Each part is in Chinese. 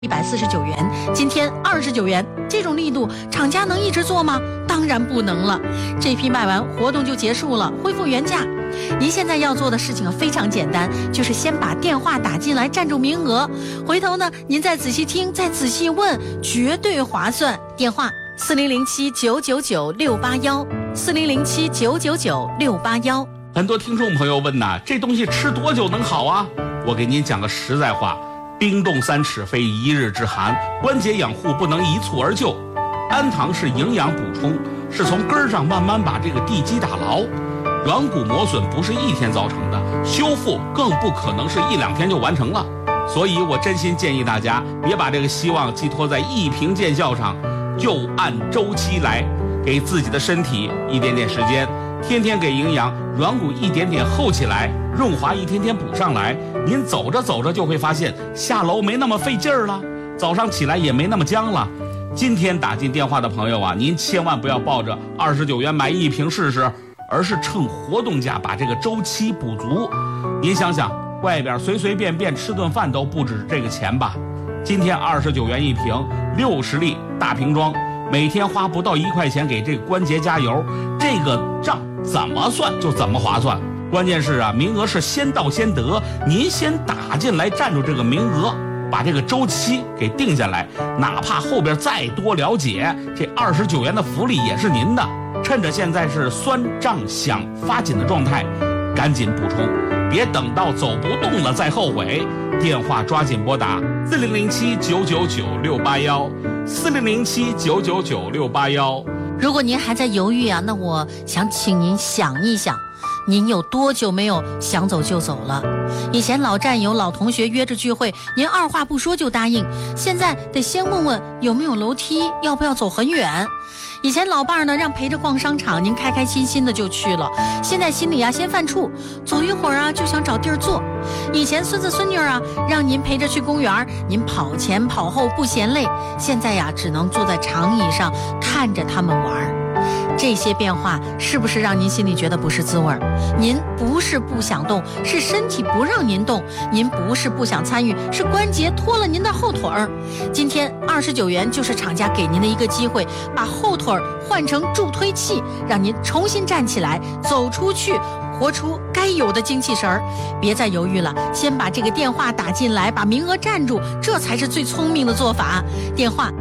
149元，今天29元，这种力度厂家能一直做吗？当然不能了。这批卖完，活动就结束了，恢复原价。您现在要做的事情非常简单，就是先把电话打进来占住名额，回头呢您再仔细听，再仔细问，绝对划算。电话4007-999-681，4007-999-681。 很多听众朋友问呐，这东西吃多久能好啊？我给您讲个实在话，冰冻3尺非一日之寒，关节养护不能一蹴而就。氨糖是营养补充，是从根儿上慢慢把这个地基打牢。软骨磨损不是一天造成的，修复更不可能是1、2天就完成了。所以我真心建议大家别把这个希望寄托在一瓶见效上，就按周期来，给自己的身体一点点时间，天天给营养，软骨一点点厚起来，润滑一天天补上来。您走着走着就会发现下楼没那么费劲儿了，早上起来也没那么僵了。今天打进电话的朋友啊，您千万不要抱着29元买一瓶试试，而是趁活动价把这个周期补足。您想想，外边随随便便吃顿饭都不止这个钱吧？今天29元一瓶，60粒大瓶装，每天花不到1块钱给这个关节加油，这个账怎么算就怎么划算。关键是啊，名额是先到先得，您先打进来占住这个名额，把这个周期给定下来，哪怕后边再多了解，这29元的福利也是您的。趁着现在是酸胀想发紧的状态，赶紧补充，别等到走不动了再后悔。电话抓紧拨打4007-999-681，4007-999-681。 如果您还在犹豫啊，那我想请您想一想，您有多久没有想走就走了？以前老战友、老同学约着聚会，您二话不说就答应，现在得先问问有没有楼梯，要不要走很远。以前老伴儿呢让陪着逛商场，您开开心心的就去了，现在心里啊先犯怵，走一会儿啊就想找地儿坐。以前孙子孙女啊让您陪着去公园，您跑前跑后不嫌累，现在呀只能坐在长椅上看着他们玩。这些变化是不是让您心里觉得不是滋味？您不是不想动，是身体不让您动；您不是不想参与，是关节拖了您的后腿儿。今天29元就是厂家给您的一个机会，把后腿换成助推器，让您重新站起来，走出去，活出该有的精气神儿。别再犹豫了，先把这个电话打进来，把名额占住，这才是最聪明的做法。电话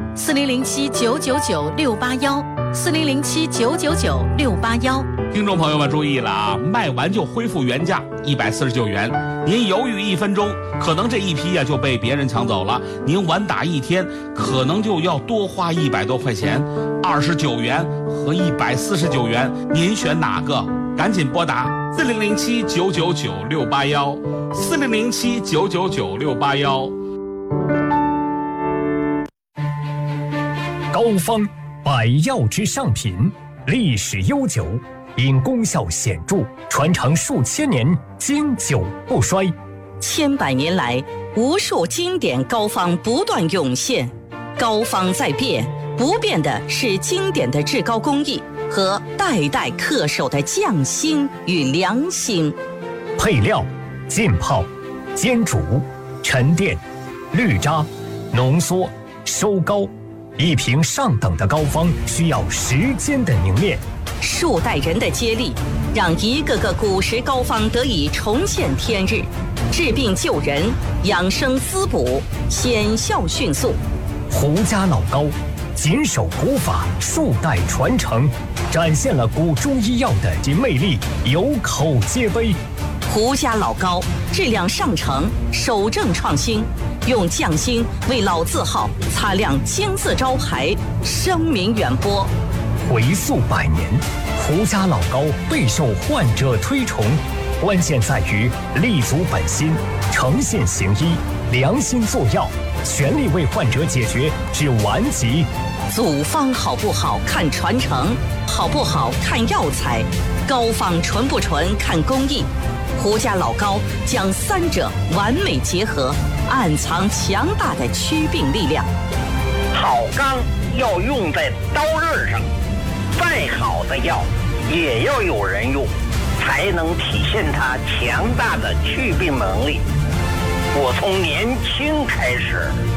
4007-999-681，4007-999-681。 听众朋友们注意了啊，卖完就恢复原价149元，您犹豫1分钟，可能这一批就被别人抢走了。您晚打1天，可能就要多花100多块钱。29元和149元，您选哪个？赶紧拨打4007-999-681，4007-999-681。 高方百药之上品，历史悠久，因功效显著，传承数千年，经久不衰。 千百年来，无数经典膏方不断涌现，膏方在变，不变的是经典的制膏工艺和代代恪守的匠心与良心。 配料：浸泡、煎煮、沉淀、滤渣、浓缩、收膏。一瓶上等的膏方需要时间的凝练， 数代人的接力，让一个个古时膏方得以重现天日，治病救人，养生滋补，显效迅速。 胡家老膏谨守古法，数代传承，展现了古中医药的魅力，有口皆碑。 胡家老膏质量上乘，守正创新，用匠心为老字号擦亮金字招牌，声名远播。 回溯100年，胡家老膏备受患者推崇，关键在于立足本心，诚信行医，良心做药，全力为患者解决至顽疾。 组方好不好看传承，好不好看药材，膏方纯不纯看工艺。胡家老膏将3者完美结合，暗藏强大的祛病力量。 好钢要用在刀刃上，再好的药也要有人用，才能体现它强大的祛病能力。我从年轻开始